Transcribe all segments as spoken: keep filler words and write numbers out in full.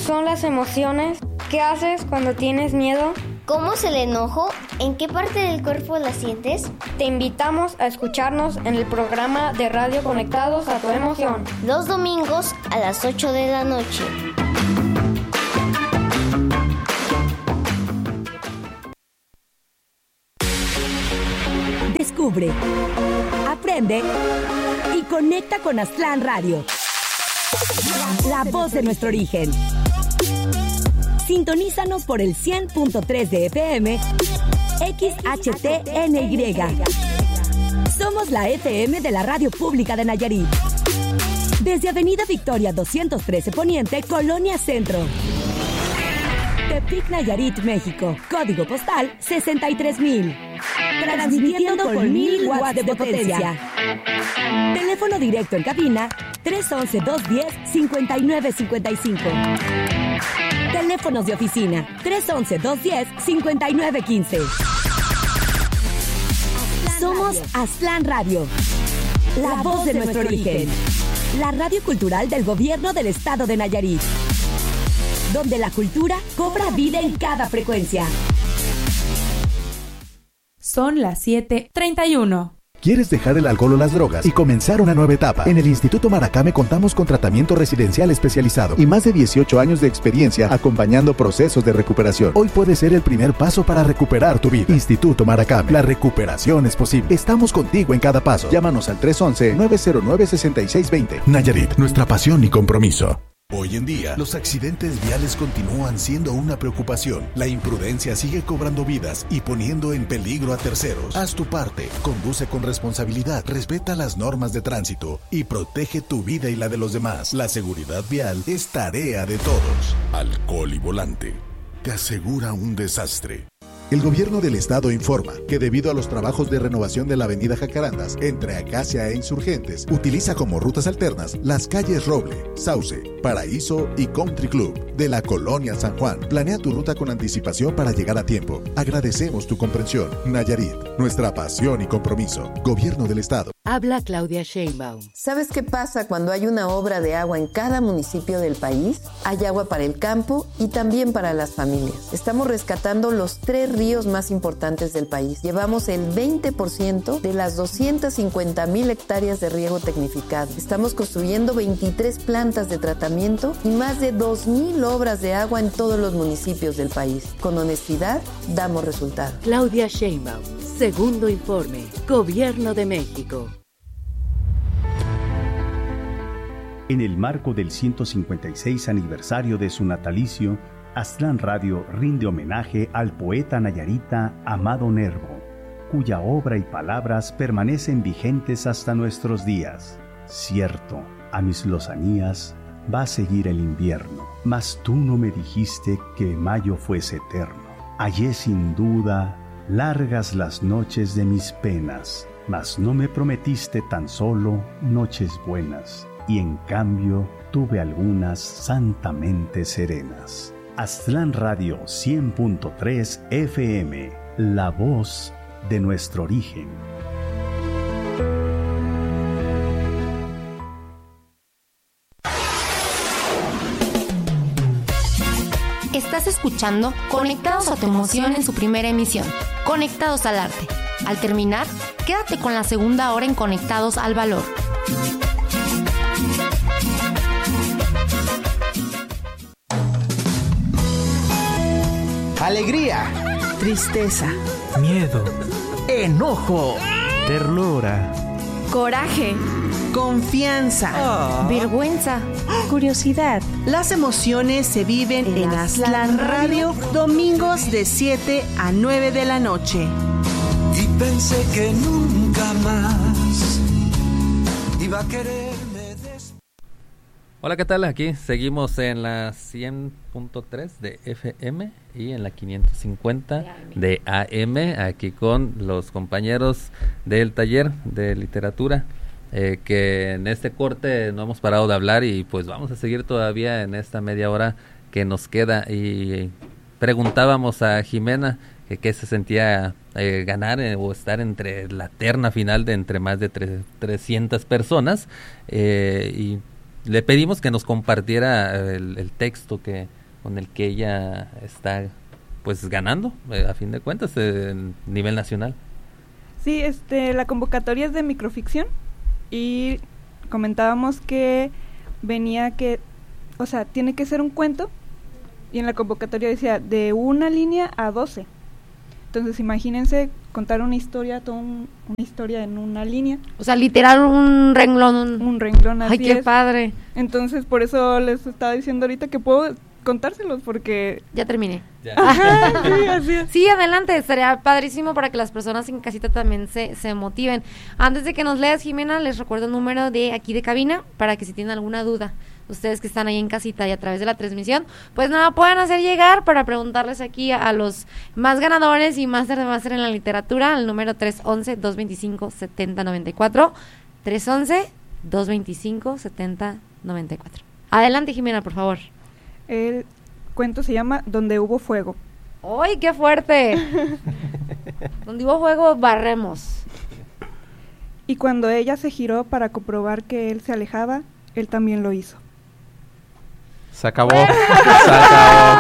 son las emociones? ¿Qué haces cuando tienes miedo? ¿Cómo es el enojo? ¿En qué parte del cuerpo la sientes? Te invitamos a escucharnos en el programa de radio Conectados a tu Emoción. Los domingos a las ocho de la noche. Descubre, aprende y conecta con Aztlán Radio. La voz de nuestro origen. Sintonízanos por el cien punto tres de F M, X H T N Y. Somos la F M de la Radio Pública de Nayarit. Desde Avenida Victoria doscientos trece Poniente, Colonia Centro. Tepic, Nayarit, México. Código postal sesenta y tres mil. Transmitiendo con mil watts de potencia. Teléfono directo en cabina tres once, dos diez, cincuenta y nueve cincuenta y cinco. Teléfonos de oficina tres once, dos diez, cincuenta y nueve quince. Somos Aztlán Radio, la voz de nuestro origen. La radio cultural del gobierno del estado de Nayarit, donde la cultura cobra vida en cada frecuencia. Son las siete treinta y uno. ¿Quieres dejar el alcohol o las drogas y comenzar una nueva etapa? En el Instituto Maracame contamos con tratamiento residencial especializado y más de dieciocho años de experiencia acompañando procesos de recuperación. Hoy puede ser el primer paso para recuperar tu vida. Instituto Maracame, la recuperación es posible. Estamos contigo en cada paso. Llámanos al tres once, nueve cero nueve, seis seis dos cero. Nayarit, nuestra pasión y compromiso. Hoy en día, los accidentes viales continúan siendo una preocupación. La imprudencia sigue cobrando vidas y poniendo en peligro a terceros. Haz tu parte, conduce con responsabilidad, respeta las normas de tránsito y protege tu vida y la de los demás. La seguridad vial es tarea de todos. Alcohol y volante te asegura un desastre. El gobierno del estado informa que debido a los trabajos de renovación de la avenida Jacarandas entre Acacia e Insurgentes, utiliza como rutas alternas las calles Roble, Sauce, Paraíso y Country Club de la colonia San Juan. Planea tu ruta con anticipación para llegar a tiempo. Agradecemos tu comprensión. Nayarit, nuestra pasión y compromiso. Gobierno del estado. Habla Claudia Sheinbaum. ¿Sabes qué pasa cuando hay una obra de agua en cada municipio del país? Hay agua para el campo y también para las familias. Estamos rescatando los tres ríos más importantes del país. Llevamos el veinte por ciento de las doscientas cincuenta mil hectáreas de riego tecnificado. Estamos construyendo veintitrés plantas de tratamiento y más de dos mil obras de agua en todos los municipios del país. Con honestidad, damos resultados. Claudia Sheinbaum, segundo informe, Gobierno de México. En el marco del ciento cincuenta y seis aniversario de su natalicio, Aztlán Radio rinde homenaje al poeta nayarita Amado Nervo, cuya obra y palabras permanecen vigentes hasta nuestros días. Cierto, a mis lozanías va a seguir el invierno, mas tú no me dijiste que mayo fuese eterno. Hallé sin duda largas las noches de mis penas, mas no me prometiste tan solo noches buenas, y en cambio tuve algunas santamente serenas. Aztlán Radio cien punto tres F M, la voz de nuestro origen. Estás escuchando Conectados a tu Emoción en su primera emisión, Conectados al Arte. Al terminar, quédate con la segunda hora en Conectados al Valor. Alegría, tristeza, miedo, enojo, ternura, coraje, confianza, oh. vergüenza, curiosidad. Las emociones se viven en, en Aztlán Radio, domingos de siete a nueve de la noche. Y pensé que nunca más iba a quererme. Hola, ¿qué tal? Aquí seguimos en la cien punto tres de F M y en la quinientos cincuenta de A M, aquí con los compañeros del taller de literatura, eh, que en este corte no hemos parado de hablar y pues vamos a seguir todavía en esta media hora que nos queda. Y preguntábamos a Jimena que qué se sentía eh, ganar eh, o estar entre la terna final de entre más de tres, trescientas personas, eh, y le pedimos que nos compartiera el, el texto que, con el que ella está pues ganando, eh, a fin de cuentas, eh, en nivel nacional. Sí, este, la convocatoria es de microficción y comentábamos que venía que, o sea, tiene que ser un cuento y en la convocatoria decía de una línea a doce. Entonces imagínense contar una historia, toda un, una historia en una línea. O sea, literal un renglón. Un, un renglón, así ¡ay, qué es. padre! Entonces por eso les estaba diciendo ahorita que puedo contárselos porque... Ya terminé. Ya. Ajá, sí, así es. Sí, adelante, estaría padrísimo para que las personas en casita también se, se motiven. Antes de que nos leas, Jimena, les recuerdo el número de aquí de cabina para que si tienen alguna duda, ustedes que están ahí en casita y a través de la transmisión, pues nada, puedan hacer llegar para preguntarles aquí a, a los más ganadores y máster de máster en la literatura, al número tres once, dos veinticinco, setenta noventa y cuatro, tres once, dos veinticinco, setenta noventa y cuatro. Adelante, Jimena, por favor. El cuento se llama Donde hubo fuego. ¡Ay, qué fuerte! Donde hubo fuego, barremos. Y cuando ella se giró para comprobar que él se alejaba, él también lo hizo. Se acabó. Se acabó.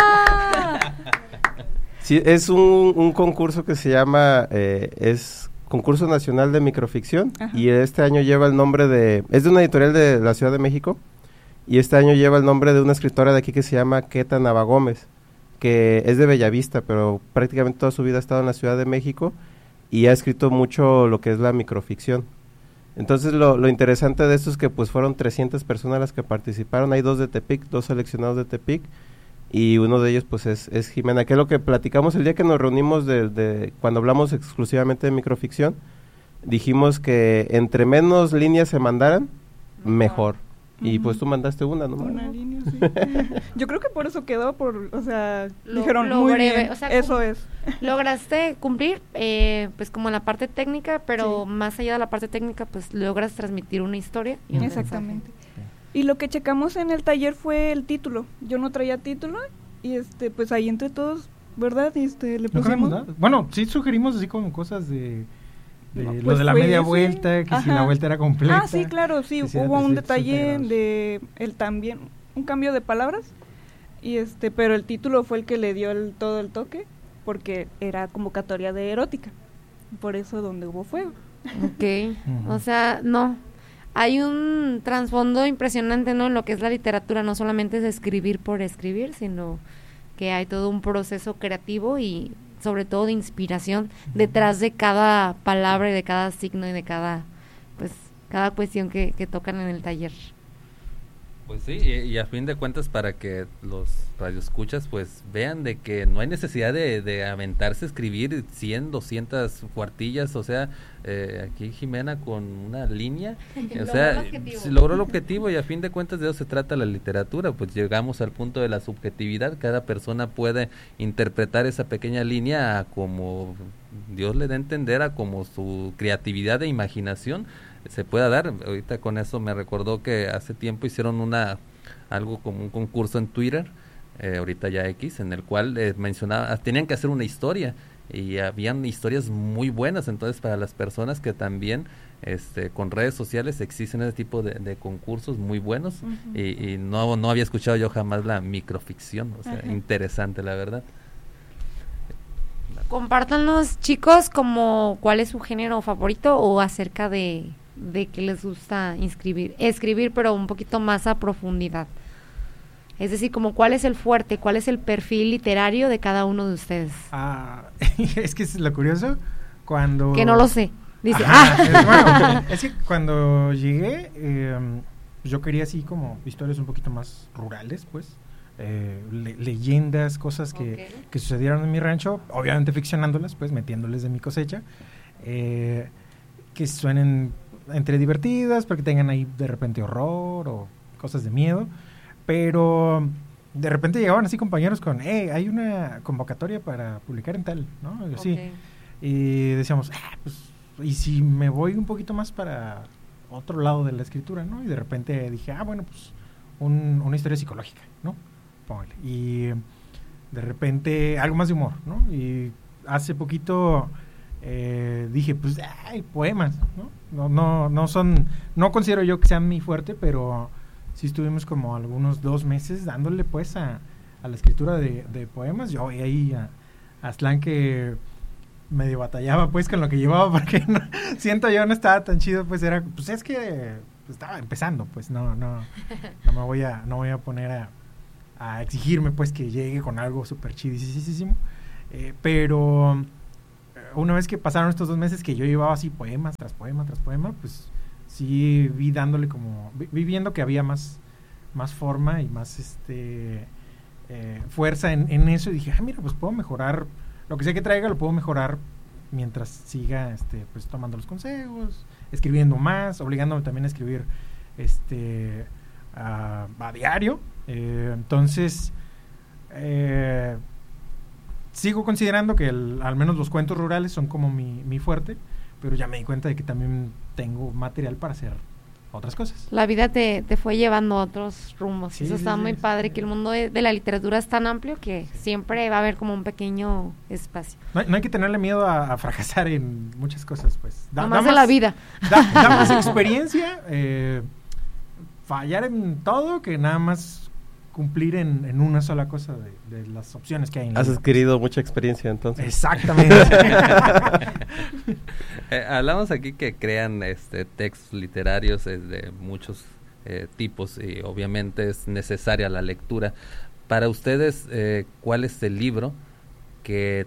Sí, es un, un concurso que se llama, eh, es Concurso Nacional de Microficción. Ajá. Y este año lleva el nombre de, es de una editorial de la Ciudad de México. Y este año lleva el nombre de una escritora de aquí que se llama Queta Nava Gómez, que es de Bellavista, pero prácticamente toda su vida ha estado en la Ciudad de México y ha escrito mucho lo que es la microficción. Entonces lo, lo interesante de esto es que pues fueron trescientas personas las que participaron, hay dos de Tepic, dos seleccionados de Tepic, y uno de ellos pues es, es Jimena, que es lo que platicamos el día que nos reunimos de, de cuando hablamos exclusivamente de microficción, dijimos que entre menos líneas se mandaran, mejor. Y uh-huh. pues tú mandaste una, ¿no? Una línea, sí. Yo creo que por eso quedó, por, o sea, lo, dijeron lo muy breve, bien, o sea, eso es. Lograste cumplir, eh, pues como la parte técnica, pero sí. más allá de la parte técnica, pues logras transmitir una historia. Y un Exactamente. mensaje. Y lo que checamos en el taller fue el título. Yo no traía título y este, pues ahí entre todos, ¿verdad? Y este, le pusimos. No, bueno, sí sugerimos así como cosas de... De no, lo pues de la fue, media sí. vuelta, que Ajá. si la vuelta era completa. Ah, sí, claro, sí, hubo un detalle de el también, un cambio de palabras, y este, pero el título fue el que le dio el, todo el toque, porque era convocatoria de erótica, por eso Donde hubo fuego. Ok, uh-huh. O sea, no, hay un trasfondo impresionante, ¿no? En lo que es la literatura, no solamente es escribir por escribir, sino que hay todo un proceso creativo y sobre todo de inspiración detrás de cada palabra y de cada signo y de cada pues cada cuestión que, que tocan en el taller. Pues sí, y, y a fin de cuentas para que los radioescuchas pues vean de que no hay necesidad de, de aventarse a escribir cien, doscientas cuartillas, o sea, eh, aquí Jimena con una línea, o sea, si logró el objetivo y a fin de cuentas de eso se trata la literatura, pues llegamos al punto de la subjetividad, cada persona puede interpretar esa pequeña línea a como Dios le dé a entender, a como su creatividad e imaginación se pueda dar. Ahorita con eso me recordó que hace tiempo hicieron una algo como un concurso en Twitter, eh, ahorita ya X, en el cual eh, mencionaba, tenían que hacer una historia y habían historias muy buenas, entonces para las personas que también este con redes sociales existen ese tipo de, de concursos muy buenos. Uh-huh. y, y no no había escuchado yo jamás la microficción, o sea, uh-huh. interesante la verdad. Compártanos, chicos, como cuál es su género favorito o acerca de de que les gusta inscribir, escribir, pero un poquito más a profundidad. Es decir, como cuál es el fuerte, cuál es el perfil literario de cada uno de ustedes. Ah, es que es lo curioso, cuando... Que no lo sé, dice. Ajá, ah. es, bueno, es que cuando llegué, eh, yo quería así como historias un poquito más rurales, pues, eh, le, leyendas, cosas que, okay. que sucedieron en mi rancho, obviamente ficcionándolas, pues, metiéndoles de mi cosecha, eh, que suenen entre divertidas, para que tengan ahí de repente horror o cosas de miedo, pero de repente llegaban así compañeros con, hey, hay una convocatoria para publicar en tal, ¿no? Y, así, okay. y decíamos, ah, pues, y si me voy un poquito más para otro lado de la escritura, ¿no? Y de repente dije, ah, bueno, pues, un, una historia psicológica, ¿no? Póngale. Y de repente algo más de humor, ¿no? Y hace poquito... Eh, dije, pues, hay poemas, ¿no? No, no, no son, no considero yo que sean mi fuerte, pero sí estuvimos como algunos dos meses dándole, pues, a, a la escritura de, de poemas. Yo veía ahí a, a Aslan que medio batallaba pues con lo que llevaba, porque no, siento yo no estaba tan chido, pues era, pues es que estaba empezando, pues no, no, no me voy a, no voy a poner a, a exigirme pues que llegue con algo súper chidísimo, eh, pero una vez que pasaron estos dos meses que yo llevaba así poemas tras poema tras poema, pues sí vi dándole como, vi, vi viendo que había más, más forma y más este eh, fuerza en, en eso, y dije, ah, mira, pues puedo mejorar, lo que sea que traiga lo puedo mejorar mientras siga este pues tomando los consejos, escribiendo más, obligándome también a escribir este a, a diario. Eh, entonces eh, sigo considerando que el, al menos los cuentos rurales son como mi, mi fuerte, pero ya me di cuenta de que también tengo material para hacer otras cosas. La vida te, te fue llevando a otros rumbos. Sí, Eso sí, está sí, muy sí. padre, que el mundo de, de la literatura es tan amplio que siempre va a haber como un pequeño espacio. No, no hay que tenerle miedo a, a fracasar en muchas cosas, pues. Da, Nomás da de la vida. Da, da más experiencia, eh, fallar en todo que nada más cumplir en, en una sola cosa de, de las opciones que hay en la Has vida. adquirido mucha experiencia, entonces. Exactamente. eh, hablamos aquí que crean este textos literarios eh, de muchos eh, tipos, y obviamente es necesaria la lectura. Para ustedes, eh, ¿cuál es el libro que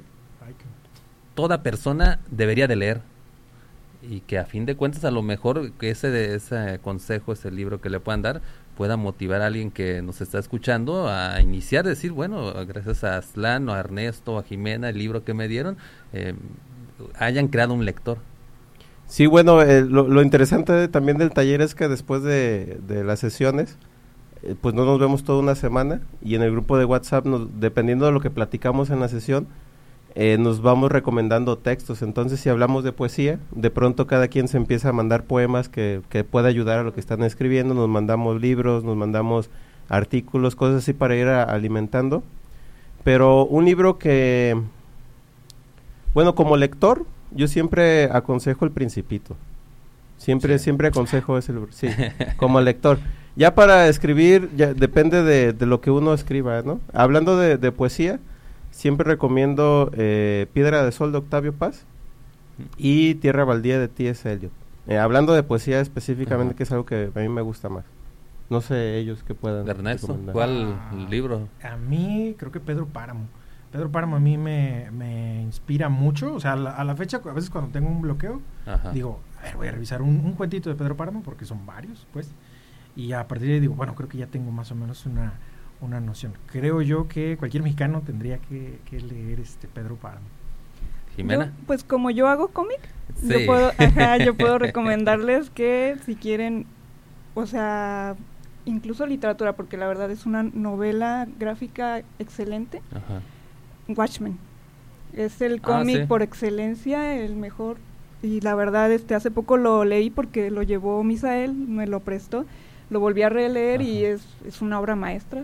toda persona debería de leer? Y que a fin de cuentas, a lo mejor que ese, de, ese consejo, ese libro que le puedan dar, pueda motivar a alguien que nos está escuchando a iniciar, decir, bueno, gracias a Aslan o a Ernesto o a Jimena, el libro que me dieron, eh, hayan creado un lector. Sí, bueno, eh, lo, lo interesante también del taller es que después de, de las sesiones, eh, pues no nos vemos toda una semana, y en el grupo de WhatsApp, nos, dependiendo de lo que platicamos en la sesión, Eh, nos vamos recomendando textos. Entonces, si hablamos de poesía, de pronto cada quien se empieza a mandar poemas que, que pueda ayudar a lo que están escribiendo, nos mandamos libros, nos mandamos artículos, cosas así para ir a, alimentando. Pero un libro que, bueno, como lector, yo siempre aconsejo El Principito. Siempre, sí. siempre aconsejo ese libro, sí, como lector. Ya para escribir, ya depende de, de lo que uno escriba, ¿no? Hablando de, de poesía, siempre recomiendo eh, Piedra de Sol de Octavio Paz y Tierra Baldía de T S Eliot. Eh, hablando de poesía específicamente, uh-huh. que es algo que a mí me gusta más. No sé ellos que puedan Ernesto, recomendar. ¿cuál Ah, libro? A mí creo que Pedro Páramo. Pedro Páramo a mí me, me inspira mucho. O sea, a la, a la fecha, a veces cuando tengo un bloqueo, Ajá. digo, a ver, voy a revisar un, un cuentito de Pedro Páramo, porque son varios, pues. Y a partir de ahí digo, bueno, creo que ya tengo más o menos una... una noción. Creo yo que cualquier mexicano tendría que, que leer este Pedro Páramo. Jimena. Yo, pues como yo hago cómic, Sí. yo puedo, ajá, yo puedo recomendarles que si quieren, o sea, incluso literatura, porque la verdad es una novela gráfica excelente. Ajá. Watchmen es el Ah, cómic sí. por excelencia, el mejor, y la verdad este hace poco lo leí porque lo llevó Misael, me lo prestó, lo volví a releer. Ajá. Y es, es una obra maestra,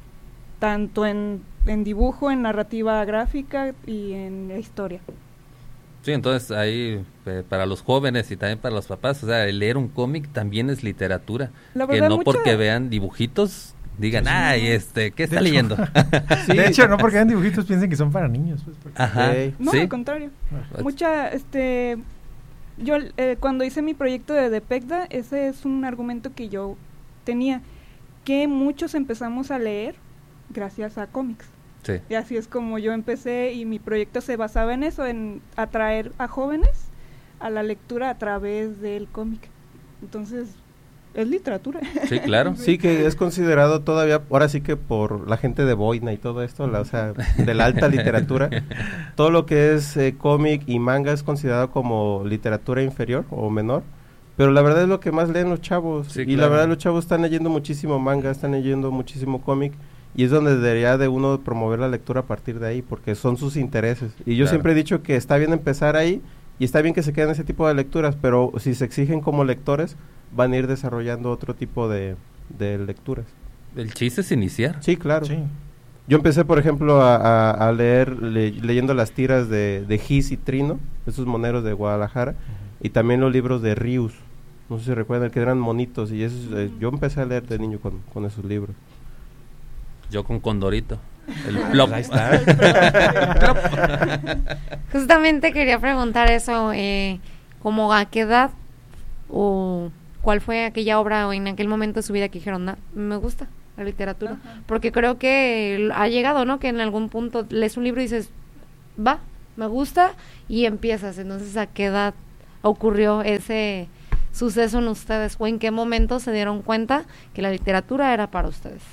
tanto en, en dibujo, en narrativa gráfica y en la historia. Sí, entonces ahí eh, para los jóvenes y también para los papás, o sea, el leer un cómic también es literatura. La que verdad, no mucha- porque vean dibujitos digan, Sí. ay, este, ¿qué está De hecho- leyendo? Sí, de hecho, no porque vean dibujitos piensen que son para niños. Pues, porque- Ajá. Okay. No, ¿Sí? al contrario. Ah. Mucha, este, yo eh, cuando hice mi proyecto de Depecda, ese es un argumento que yo tenía, que muchos empezamos a leer gracias a cómics. Sí. Y así es como yo empecé, y mi proyecto se basaba en eso, en atraer a jóvenes a la lectura a través del cómic. Entonces, es literatura. Sí, claro. Sí, que es considerado todavía, ahora sí que por la gente de Boina y todo esto, la, o sea, de la alta literatura, todo lo que es eh, cómic y manga es considerado como literatura inferior o menor, pero la verdad es lo que más leen los chavos, Sí, y claro. la verdad los chavos están leyendo muchísimo manga, están leyendo muchísimo cómic, y es donde debería de uno promover la lectura a partir de ahí, porque son sus intereses, y yo Claro. siempre he dicho que está bien empezar ahí, y está bien que se queden ese tipo de lecturas, pero si se exigen como lectores, van a ir desarrollando otro tipo de, de lecturas. El chiste es iniciar. Sí, claro. Sí. Yo empecé, por ejemplo, a, a, a leer, le, leyendo las tiras de, de Gis y Trino, esos moneros de Guadalajara, uh-huh. y también los libros de Rius, no sé si recuerdan, que eran monitos, y esos, eh, yo empecé a leer de niño con, con esos libros. Yo con Condorito. El plop. Ahí está. Justamente quería preguntar eso, eh, como a qué edad o cuál fue aquella obra o en aquel momento de su vida que dijeron, nah, me gusta la literatura. Ajá. Porque creo que ha llegado, ¿no? Que en algún punto lees un libro y dices, va, me gusta, y empiezas. Entonces, ¿a qué edad ocurrió ese suceso en ustedes? ¿O en qué momento se dieron cuenta que la literatura era para ustedes?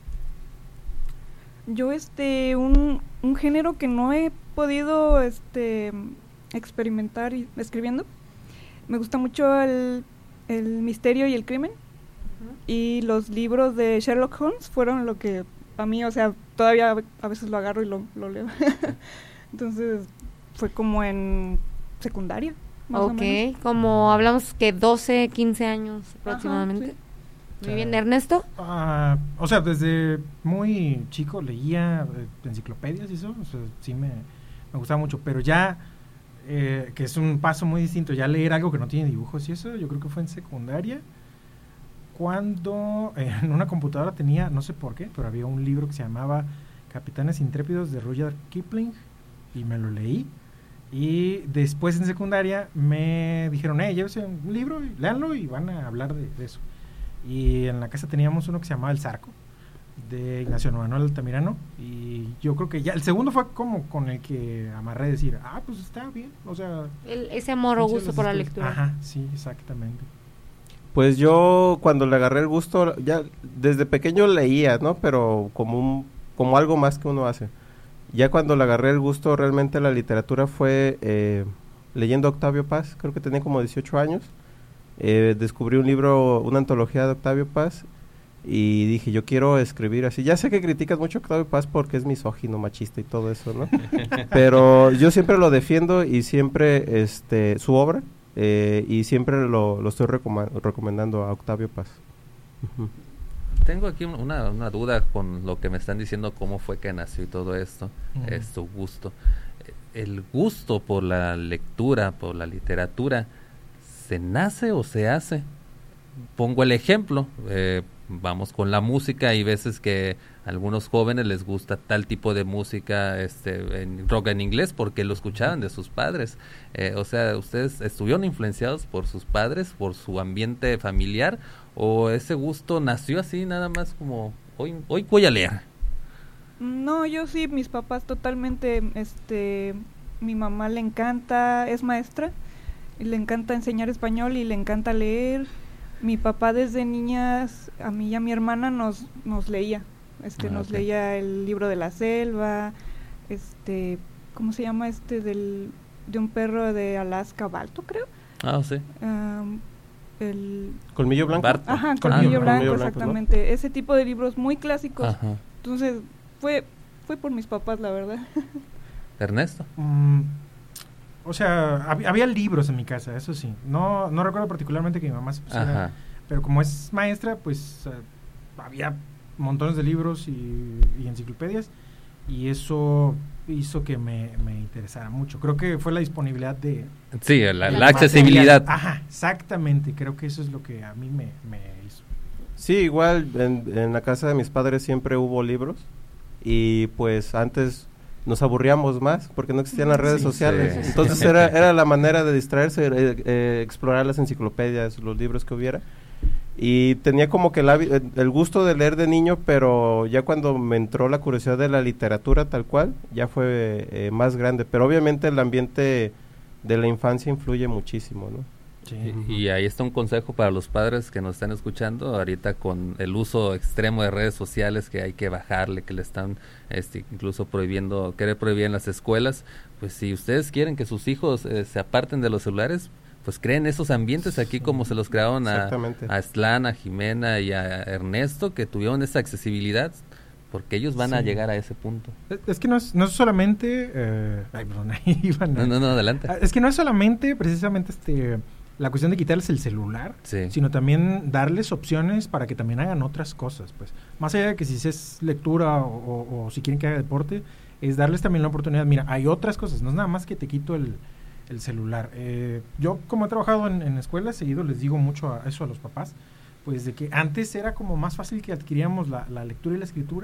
Yo, este, un, un género que no he podido, este, experimentar y, escribiendo, me gusta mucho el, el misterio y el crimen, uh-huh. y los libros de Sherlock Holmes fueron lo que a mí, o sea, todavía a veces lo agarro y lo, lo leo. Entonces, fue como en secundaria, más okay. o menos. Como hablamos que doce, quince años aproximadamente. Ajá, sí. Muy bien, ¿Ernesto? Uh, o sea, desde muy chico leía eh, enciclopedias y eso, o sea, sí me, me gustaba mucho, pero ya, eh, que es un paso muy distinto, ya leer algo que no tiene dibujos y eso, yo creo que fue en secundaria, cuando eh, en una computadora tenía, no sé por qué, pero había un libro que se llamaba Capitanes Intrépidos de Rudyard Kipling, y me lo leí, y después en secundaria me dijeron, eh, llévese un libro, y léanlo y van a hablar de, de eso. Y en la casa teníamos uno que se llamaba El Zarco, de Ignacio Manuel Altamirano, y yo creo que ya el segundo fue como con el que amarré decir, ah, pues está bien, o sea... El, ese amor o gusto por la lectura. Ajá, sí, exactamente. Pues yo cuando le agarré el gusto, ya desde pequeño leía, ¿no? Pero como un, como algo más que uno hace. Ya cuando le agarré el gusto realmente a la literatura fue eh, leyendo Octavio Paz, creo que tenía como dieciocho años. Eh, descubrí un libro, una antología de Octavio Paz, y dije, yo quiero escribir así. Ya sé que criticas mucho a Octavio Paz porque es misógino, machista y todo eso, ¿no? Pero yo siempre lo defiendo y siempre, este, su obra, eh, y siempre lo, lo estoy recom- recomendando a Octavio Paz. Uh-huh. Tengo aquí una, una duda con lo que me están diciendo, cómo fue que nació y todo esto, uh-huh. es tu gusto. El gusto por la lectura, por la literatura, ¿se nace o se hace? Pongo el ejemplo, eh, vamos con la música, hay veces que a algunos jóvenes les gusta tal tipo de música, este, en rock en inglés, porque lo escuchaban de sus padres. Eh, o sea, ¿ustedes estuvieron influenciados por sus padres, por su ambiente familiar, o ese gusto nació así nada más como, hoy, hoy voy a leer? No, yo sí, mis papás totalmente, este, mi mamá le encanta, es maestra, y le encanta enseñar español y le encanta leer. Mi papá desde niñas, a mí y a mi hermana nos nos leía, este, ah, nos okay. leía el libro de la selva, este, ¿cómo se llama este del de un perro de Alaska, Balto, creo? Ah, sí. Um, el Colmillo Blanco. Barto. Ajá, Colmillo ah, Blanco, Colmillo exactamente. Blanco, ¿no? Ese tipo de libros muy clásicos. Ajá. Entonces, fue fue por mis papás, la verdad. Ernesto. Mm. O sea, hab- había libros en mi casa, eso sí. No no recuerdo particularmente que mi mamá se pusiera, Ajá. pero como es maestra, pues uh, había montones de libros y, y enciclopedias, y eso hizo que me, me interesara mucho. Creo que fue la disponibilidad de... Sí, la, la accesibilidad. Ajá, exactamente. Creo que eso es lo que a mí me, me hizo. Sí, igual en, en la casa de mis padres siempre hubo libros, y pues antes... nos aburríamos más porque no existían las redes sí, sociales, sí. Entonces era era la manera de distraerse, eh, eh, explorar las enciclopedias, los libros que hubiera, y tenía como que el, el gusto de leer de niño, pero ya cuando me entró la curiosidad de la literatura tal cual, ya fue eh, más grande, pero obviamente el ambiente de la infancia influye muchísimo, ¿no? Sí. Y, y ahí está un consejo para los padres que nos están escuchando ahorita con el uso extremo de redes sociales, que hay que bajarle, que le están este, incluso prohibiendo, quiere prohibir en las escuelas. Pues si ustedes quieren que sus hijos eh, se aparten de los celulares, pues creen esos ambientes aquí, sí, como se los crearon a, a Aslan, a Jimena y a Ernesto, que tuvieron esa accesibilidad, porque ellos van sí. a llegar a ese punto. Es, es que no es, no es solamente... Eh, ay, perdón, ahí iban a, No, no, no, adelante. Es que no es solamente precisamente este... la cuestión de quitarles el celular, sí. sino también darles opciones para que también hagan otras cosas, pues, más allá de que si es lectura o, o, o si quieren que haga deporte, es darles también la oportunidad, mira, hay otras cosas, no es nada más que te quito el, el celular. Eh, yo, como he trabajado en, en escuelas, seguido les digo mucho a eso a los papás, pues de que antes era como más fácil que adquiríamos la, la lectura y la escritura,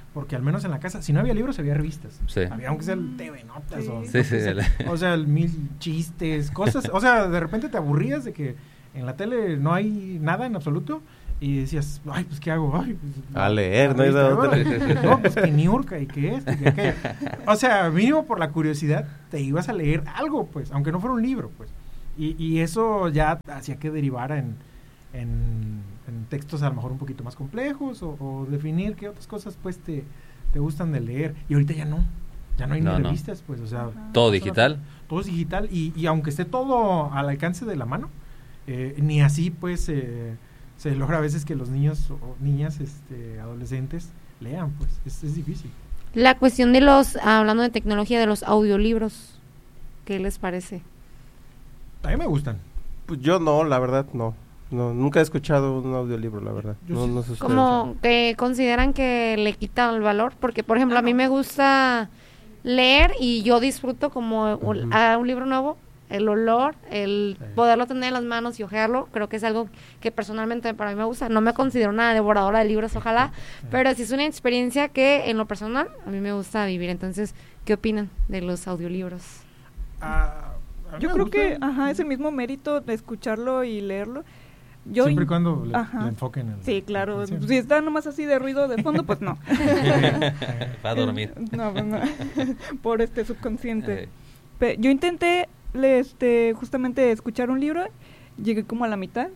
porque al menos en la casa, si no había libros, había revistas. Sí. Había aunque sea el T V Notas sí. o, sí, sí, sea, o sea, el mil chistes, cosas, o sea, de repente te aburrías de que en la tele no hay nada en absoluto y decías, ay, pues ¿qué hago? Ay, pues, a leer, no hay de otra. No, pues que Niurka y que esto y que aquello. O sea, mínimo por la curiosidad te ibas a leer algo, pues, aunque no fuera un libro, pues. Y, y eso ya hacía que derivara en, en, en textos a lo mejor un poquito más complejos o, o definir qué otras cosas pues te, te gustan de leer. Y ahorita ya no, ya no hay no, ni no. revistas, pues, o sea. Todo digital. Todo es digital y, y aunque esté todo al alcance de la mano, eh, ni así pues eh, se logra a veces que los niños o niñas, este, adolescentes lean, pues, es, es difícil. La cuestión de los, hablando de tecnología, de los audiolibros, ¿qué les parece? A mí me gustan. Pues yo no, la verdad no. No, nunca he escuchado un audiolibro, la verdad. Yo no, sí. no sé Como que consideran que le quita el valor, porque por ejemplo a mí me gusta leer y yo disfruto como uh-huh. a un libro nuevo, el olor, el sí. poderlo tener en las manos y ojearlo, creo que es algo que personalmente para mí me gusta. No me considero una devoradora de libros, ojalá, sí. pero sí es una experiencia que en lo personal a mí me gusta vivir. Entonces, ¿qué opinan de los audiolibros? Ah, yo creo que ajá, es el mismo mérito de escucharlo y leerlo. Yo Siempre y cuando le, le enfoquen en sí, claro, si está nomás así de ruido de fondo, pues no. Va a dormir. No, pues no. Por este subconsciente. Pe- yo intenté le, este justamente escuchar un libro, llegué como a la mitad.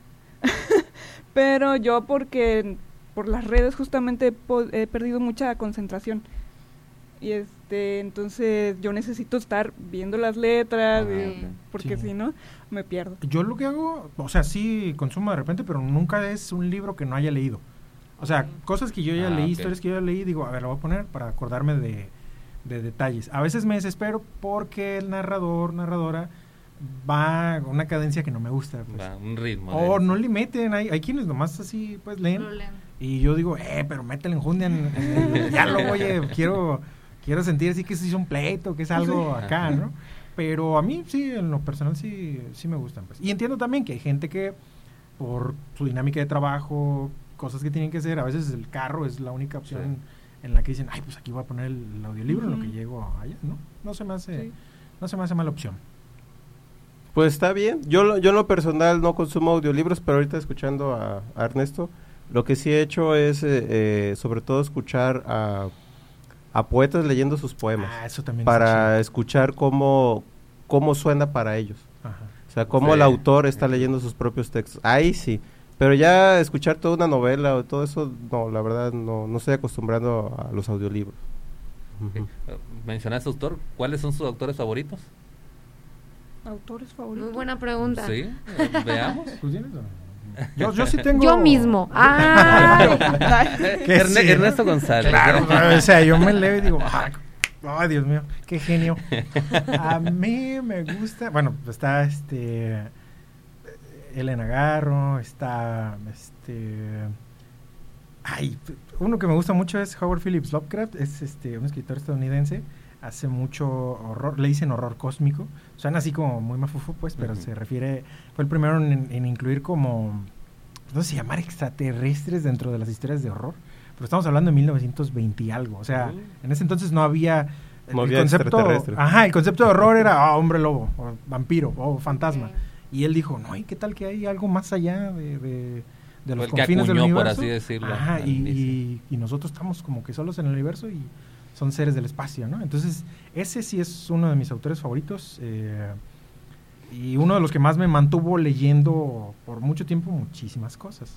Pero yo porque por las redes justamente he, po- he perdido mucha concentración. Y este, entonces yo necesito estar viendo las letras, ah, y, porque sí. si no, me pierdo. Yo lo que hago, o sea, sí consumo de repente, pero nunca es un libro que no haya leído. O sea, cosas que yo ya ah, leí, okay. historias que yo ya leí, digo, a ver, lo voy a poner para acordarme de, de detalles. A veces me desespero porque el narrador, narradora, va a una cadencia que no me gusta. Pues. Va, un ritmo. O no le meten, hay, hay quienes nomás así, pues, leen. Y yo digo, eh, pero métele enjundia en, en el diálogo, oye, quiero... Quiero sentir así que es un pleito, que es algo sí. acá, ¿no? Pero a mí sí, en lo personal sí, sí me gustan, pues. Y entiendo también que hay gente que por su dinámica de trabajo, cosas que tienen que hacer, a veces el carro es la única opción sí. en la que dicen, ay, pues aquí voy a poner el, el audiolibro uh-huh. en lo que llego allá, ¿no? No se me hace, sí. no se me hace mala opción. Pues está bien. Yo, yo en lo personal no consumo audiolibros, pero ahorita escuchando a, a Ernesto, lo que sí he hecho es eh, eh, sobre todo escuchar a a poetas leyendo sus poemas, ah, eso también para escuchar cómo, cómo suena para ellos. Ajá. O sea, cómo sí. el autor está sí. leyendo sus propios textos. Ahí sí, pero ya escuchar toda una novela o todo eso, no, la verdad no, no estoy acostumbrando a los audiolibros. Okay. Uh, mencionaste autor, ¿cuáles son sus autores favoritos? ¿Autores favoritos? Muy buena pregunta. Sí, veamos. Yo, yo sí tengo... Yo mismo. ¡Ay! Erne- sí, Ernesto González. Claro, o sea, yo me leo y digo, ¡ay, oh, Dios mío, qué genio! A mí me gusta, bueno, está este... Elena Garro, está este... Ay, uno que me gusta mucho es Howard Phillips Lovecraft, es este un escritor estadounidense, hace mucho horror, le dicen horror cósmico, suena así como muy mafufo pues, pero uh-huh. se refiere, fue el primero en, en incluir como, no sé, llamar extraterrestres dentro de las historias de horror, pero estamos hablando de mil novecientos veinte y algo, o sea, uh-huh. en ese entonces no había, no el había concepto, ajá, el concepto de horror era oh, hombre lobo, o vampiro, o fantasma, okay. y él dijo, no, ¿y qué tal que hay algo más allá de... de de los confines del universo, por así decirlo. Ajá, y, y, y nosotros estamos como que solos en el universo y son seres del espacio, ¿no? Entonces, ese sí es uno de mis autores favoritos eh, y uno de los que más me mantuvo leyendo por mucho tiempo muchísimas cosas.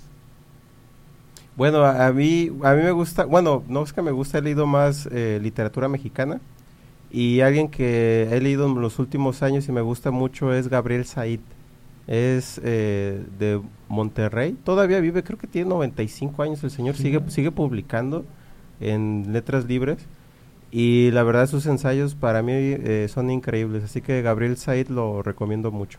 Bueno, a, a mí a mí me gusta, bueno, no es que me gusta, he leído más eh, literatura mexicana y alguien que he leído en los últimos años y me gusta mucho es Gabriel Said. Es eh, de Monterrey, todavía vive, creo que tiene noventa y cinco años el señor, sí. sigue sigue publicando en Letras Libres y la verdad sus ensayos para mí eh, son increíbles, así que Gabriel Said lo recomiendo mucho.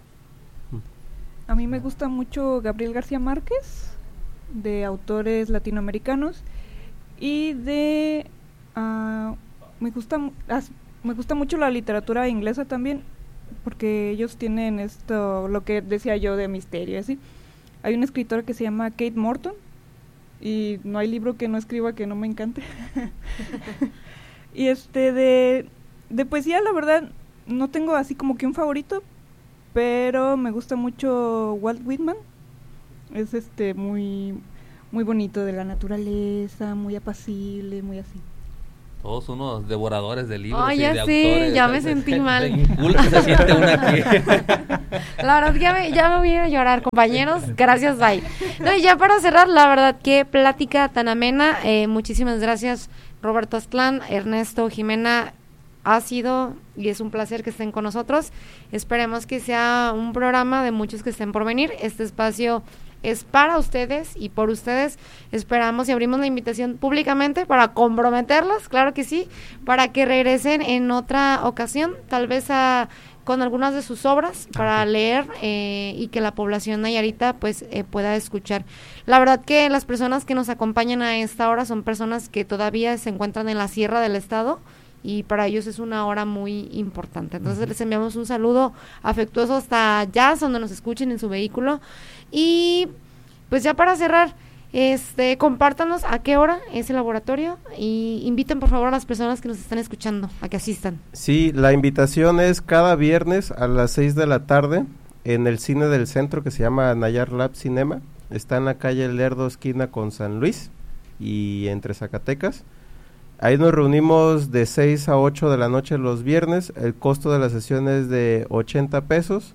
A mí me gusta mucho Gabriel García Márquez, de autores latinoamericanos, y de uh, me gusta uh, me gusta mucho la literatura inglesa también, porque ellos tienen esto, lo que decía yo de misterio, así. Hay una escritora que se llama Kate Morton, y no hay libro que no escriba que no me encante. Y este de, de poesía, la verdad, no tengo así como que un favorito, pero me gusta mucho Walt Whitman. Es este muy muy bonito, de la naturaleza, muy apacible, muy así. Todos unos devoradores de libros. Oh, y ya de sé, autores. ya me sentí mal. Se siente una aquí. La verdad, ya me, ya me voy a llorar, compañeros. Gracias, bye. No, y ya para cerrar, la verdad, qué plática tan amena. Eh, muchísimas gracias, Roberto Aztlán, Ernesto, Jimena. Ha sido y es un placer que estén con nosotros. Esperemos que sea un programa de muchos que estén por venir. Este espacio es para ustedes y por ustedes. Esperamos y abrimos la invitación públicamente para comprometerlos, claro que sí, para que regresen en otra ocasión, tal vez a, con algunas de sus obras para okay. leer eh, y que la población nayarita pues eh, pueda escuchar. La verdad que las personas que nos acompañan a esta hora son personas que todavía se encuentran en la sierra del estado, y para ellos es una hora muy importante. Entonces uh-huh. les enviamos un saludo afectuoso hasta allá, donde nos escuchen en su vehículo. Y pues ya para cerrar, este compártanos a qué hora es el laboratorio y inviten por favor a las personas que nos están escuchando a que asistan. Sí, la invitación es cada viernes a las seis de la tarde en el cine del centro que se llama Nayar Lab Cinema. Está en la calle Lerdo, esquina con San Luis y entre Zacatecas. Ahí nos reunimos de seis a ocho de la noche los viernes. El costo de la sesión es de ochenta pesos.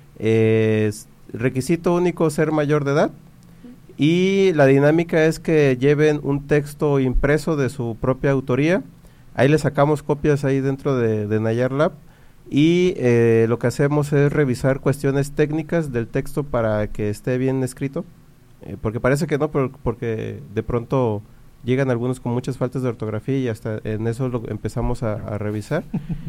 Eh, requisito único ser mayor de edad. Y la dinámica es que lleven un texto impreso de su propia autoría. Ahí le sacamos copias ahí dentro de, de Nayar Lab. Y eh, lo que hacemos es revisar cuestiones técnicas del texto para que esté bien escrito. Eh, porque parece que no, pero porque de pronto llegan algunos con muchas faltas de ortografía y hasta en eso lo empezamos a, a revisar.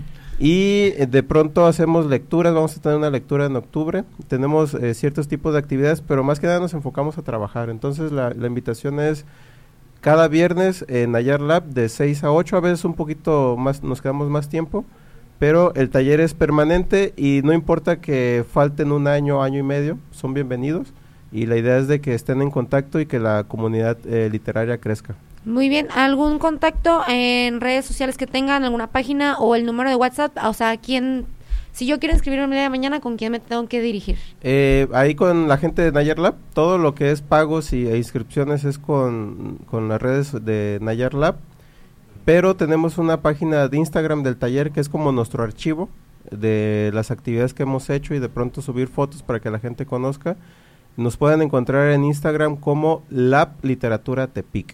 Y eh, de pronto hacemos lecturas, vamos a tener una lectura en octubre, tenemos eh, ciertos tipos de actividades, pero más que nada nos enfocamos a trabajar. Entonces la, la invitación es cada viernes en Nayar Lab de seis a ocho, a veces un poquito más, nos quedamos más tiempo, pero el taller es permanente y no importa que falten un año, año y medio, son bienvenidos. Y la idea es de que estén en contacto y que la comunidad eh, literaria crezca. Muy bien, ¿algún contacto en redes sociales que tengan, alguna página o el número de WhatsApp? O sea, ¿quién, si yo quiero inscribirme el día de mañana, ¿con quién me tengo que dirigir? Eh, ahí con la gente de Nayar Lab, todo lo que es pagos y, e inscripciones es con, con las redes de Nayar Lab, pero tenemos una página de Instagram del taller que es como nuestro archivo de las actividades que hemos hecho y de pronto subir fotos para que la gente conozca. Nos pueden encontrar en Instagram como Lab Literatura Tepic.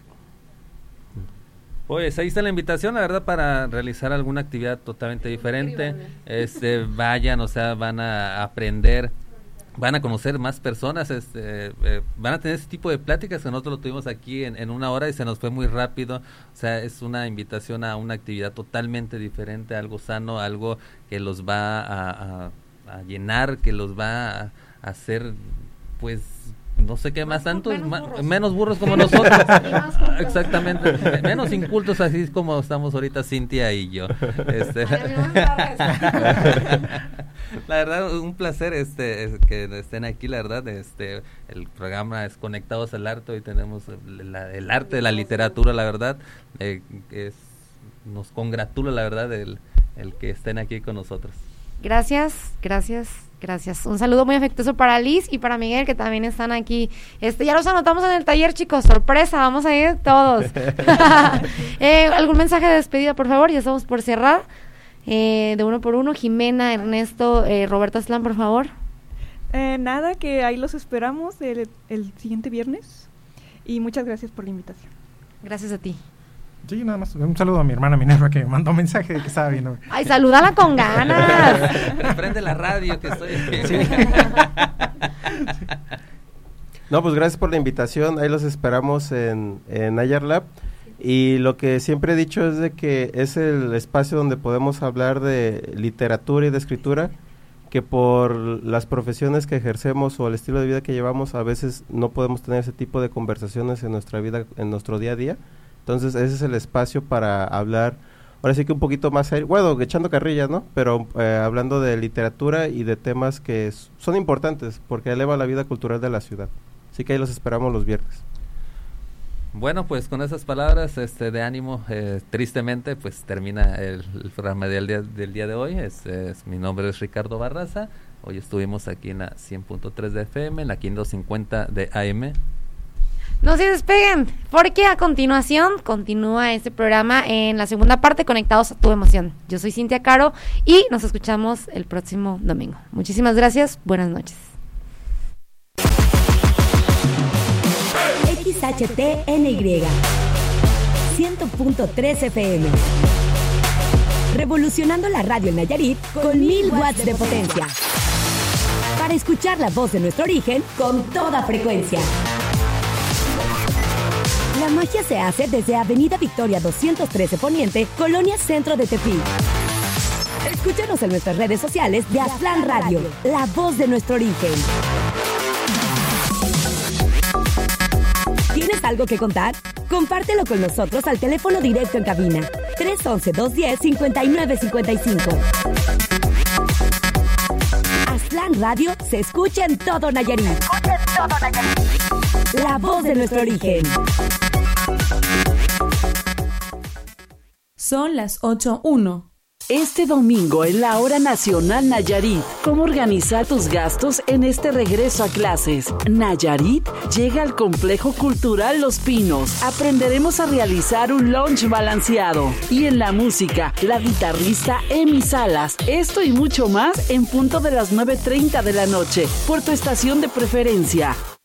Pues ahí está la invitación, la verdad, para realizar alguna actividad totalmente diferente. Este, vayan, o sea, van a aprender, van a conocer más personas, este, eh, van a tener ese tipo de pláticas que nosotros lo tuvimos aquí en, en una hora y se nos fue muy rápido. O sea, es una invitación a una actividad totalmente diferente, algo sano, algo que los va a, a, a llenar, que los va a hacer, pues, no sé qué más, más tanto, menos, ma, burros. menos burros como nosotros. Exactamente, menos incultos así como estamos ahorita Cintia y yo. Este, la verdad, un placer este que estén aquí, la verdad. Este, el programa es Conectados al Arte, hoy tenemos la, el arte de la literatura, la verdad. Eh, es, nos congratula, la verdad, el, el que estén aquí con nosotros. Gracias, gracias. Gracias. Un saludo muy afectuoso para Liz y para Miguel, que también están aquí. Este, ya los anotamos en el taller, chicos. Sorpresa, vamos a ir todos. eh, ¿Algún mensaje de despedida, por favor? Ya estamos por cerrar. Eh, de uno por uno. Jimena, Ernesto, eh, Roberto Aztlán, por favor. Eh, nada, que ahí los esperamos el, el siguiente viernes. Y muchas gracias por la invitación. Gracias a ti. Sí, nada más. Un saludo a mi hermana Minerva que me mandó un mensaje de que estaba viendo. Ay, salúdala con ganas. Prende la radio que estoy. Sí. No, pues gracias por la invitación. Ahí los esperamos en, en Nayar Lab. Y lo que siempre he dicho es de que es el espacio donde podemos hablar de literatura y de escritura, que por las profesiones que ejercemos o el estilo de vida que llevamos, a veces no podemos tener ese tipo de conversaciones en nuestra vida, en nuestro día a día. Entonces ese es el espacio para hablar, ahora sí que un poquito más serio, bueno, echando carrilla, ¿no? Pero eh, hablando de literatura y de temas que s- son importantes porque eleva la vida cultural de la ciudad. Así que ahí los esperamos los viernes. Bueno, pues con esas palabras este, de ánimo, eh, tristemente, pues termina el, el programa del día, del día de hoy. Es, es, mi nombre es Ricardo Barraza. Hoy estuvimos aquí en la cien punto tres de F M, en la quinientos cincuenta de A M. No se despeguen, porque a continuación continúa este programa en la segunda parte, Conectados a tu emoción. Yo soy Cintia Caro y nos escuchamos el próximo domingo. Muchísimas gracias, buenas noches. X H T N Y cien punto tres F M, revolucionando la radio en Nayarit con mil watts de potencia, para escuchar la voz de nuestro origen con toda frecuencia. La magia se hace desde Avenida Victoria doscientos trece Poniente, Colonia Centro de Tepic. Escúchanos en nuestras redes sociales de Aztlán Radio, la voz de nuestro origen. ¿Tienes algo que contar? Compártelo con nosotros al teléfono directo en cabina tres once, dos diez, cincuenta y nueve cincuenta y cinco. Aztlán Radio se escucha en todo Nayarit. La voz de nuestro origen. Son las ocho uno. Este domingo en la Hora Nacional Nayarit, ¿cómo organizar tus gastos en este regreso a clases? Nayarit llega al Complejo Cultural Los Pinos. Aprenderemos a realizar un lunch balanceado. Y en la música, la guitarrista Emi Salas. Esto y mucho más en punto de las nueve treinta de la noche, por tu estación de preferencia.